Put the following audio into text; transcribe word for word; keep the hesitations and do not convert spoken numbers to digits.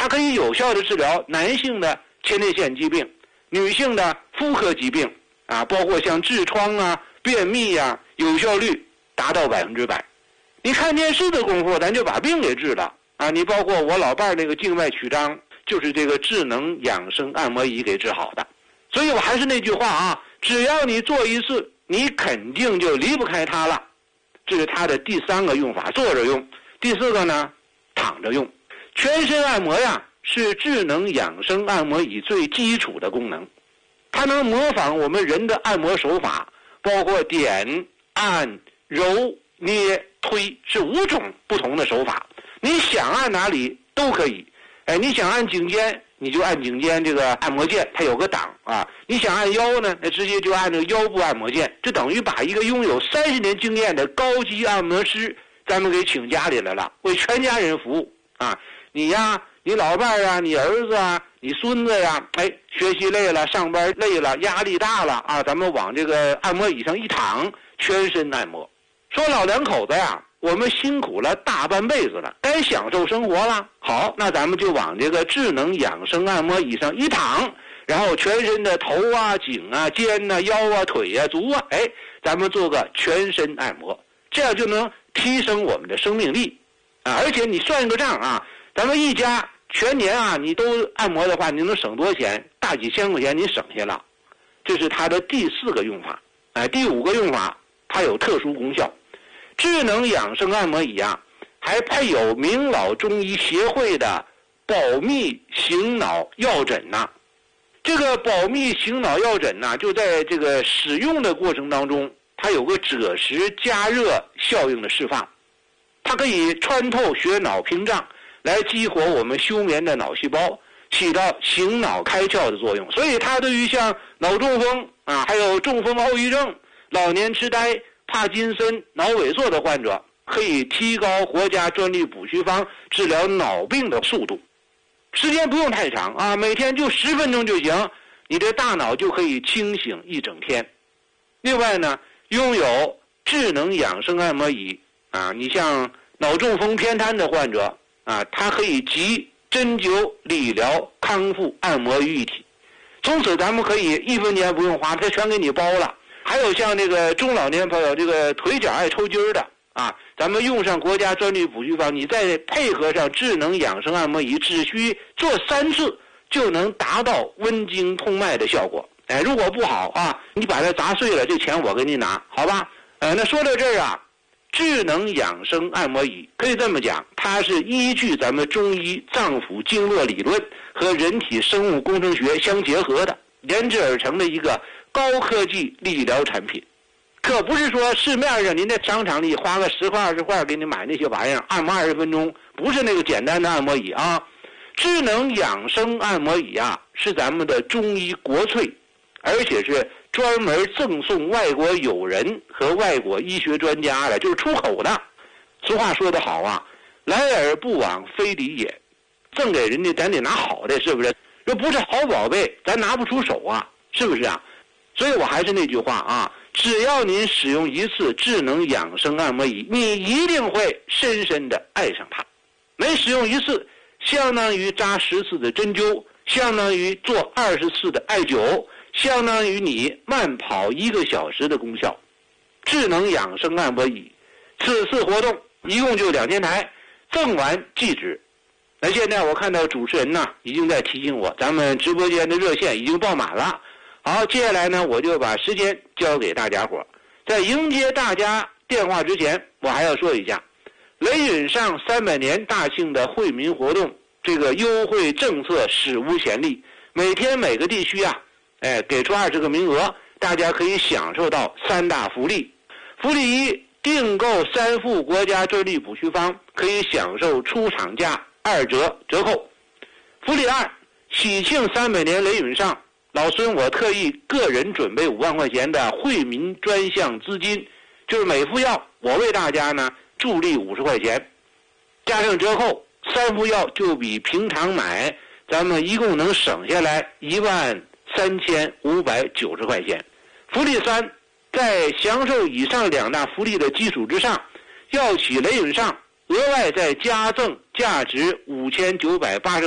可以有效的治疗男性的前列腺疾病、女性的妇科疾病啊，包括像痔疮啊、便秘啊，有效率达到百分之百。你看电视的功夫，咱就把病给治了啊！你包括我老伴儿那个静脉曲张，就是这个智能养生按摩仪给治好的。所以我还是那句话啊，只要你做一次，你肯定就离不开它了。这是它的第三个用法，坐着用。第四个呢，躺着用。全身按摩呀，是智能养生按摩椅最基础的功能，它能模仿我们人的按摩手法，包括点、按、揉、捏、推，是五种不同的手法。你想按哪里都可以。哎，你想按颈肩，你就按颈肩这个按摩键，它有个档啊。你想按腰呢，那直接就按这个腰部按摩键，就等于把一个拥有三十年经验的高级按摩师咱们给请家里来了，为全家人服务啊。你呀，你老伴儿啊，你儿子啊，你孙子呀，哎，学习累了，上班累了，压力大了啊，咱们往这个按摩椅上一躺，全身按摩。说老两口子呀，我们辛苦了大半辈子了，该享受生活了。好，那咱们就往这个智能养生按摩椅上一躺，然后全身的头啊、颈啊、肩啊、腰啊、腿啊、足啊，哎，咱们做个全身按摩，这样就能提升我们的生命力啊！而且你算个账啊，咱们一家全年啊，你都按摩的话，你能省多少钱？大几千块钱你省下了。这是它的第四个用法。哎，第五个用法，它有特殊功效。智能养生按摩椅啊，还配有明老中医协会的保密醒脑药枕呐、啊。这个保密醒脑药枕呐、啊，就在这个使用的过程当中，它有个赭石加热效应的释放，它可以穿透血脑屏障，来激活我们休眠的脑细胞，起到醒脑开窍的作用。所以它对于像脑中风啊，还有中风后遗症、老年痴呆、帕金森、脑萎缩的患者，可以提高国家专利补虚方治疗脑病的速度。时间不用太长啊，每天就十分钟就行，你的大脑就可以清醒一整天。另外呢，拥有智能养生按摩椅啊，你像脑中风偏瘫的患者啊，它可以集针灸、理疗、康复、按摩于一体。从此咱们可以一分钱不用花，它全给你包了。还有像这个中老年朋友，这个腿脚爱抽筋儿的啊，咱们用上国家专利补虚方，你再配合上智能养生按摩仪，只需做三次就能达到温经通脉的效果。哎，如果不好啊，你把它砸碎了，这钱我给你拿，好吧？呃，那说到这儿啊，智能养生按摩仪可以这么讲，它是依据咱们中医脏腑经络理论和人体生物工程学相结合的，研制而成的一个高科技理疗产品。可不是说市面上您在商场里花个十块二十块给你买那些玩意儿，按摩二十分钟，不是那个简单的按摩椅啊。智能养生按摩椅啊，是咱们的中医国粹，而且是专门赠送外国友人和外国医学专家的，就是出口的。俗话说得好啊，来而不往非礼也，赠给人家咱得拿好的，是不是？这不是好宝贝，咱拿不出手啊，是不是啊？所以我还是那句话啊，只要您使用一次智能养生按摩仪，你一定会深深的爱上它。每使用一次，相当于扎十次的针灸，相当于做二十次的艾灸，相当于你慢跑一个小时的功效。智能养生按摩椅，此次活动一共就两千台，赠完即止。那现在我看到主持人呢已经在提醒我，咱们直播间的热线已经爆满了。好，接下来呢，我就把时间交给大家伙。在迎接大家电话之前，我还要说一下，雷允上三百年大庆的惠民活动，这个优惠政策史无前例。每天每个地区啊，哎，给出二十个名额，大家可以享受到三大福利。福利一，订购三副国家专利补虚方，可以享受出厂价二折折扣。福利二，喜庆三百年雷允上。老孙我特意个人准备五万块钱的惠民专项资金，就是每副药我为大家呢助力五十块钱，加上折扣，三副药就比平常买咱们一共能省下来一万三千五百九十块钱。福利三，在享受以上两大福利的基础之上，药企雷允上额外再加赠价值五千九百八十